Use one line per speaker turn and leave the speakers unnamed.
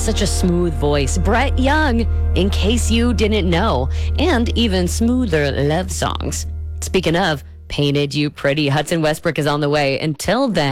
such a smooth voice. Brett Young, in case you didn't know, and even smoother love songs. Speaking of, Painted You Pretty, Hudson Westbrook is on the way. Until then,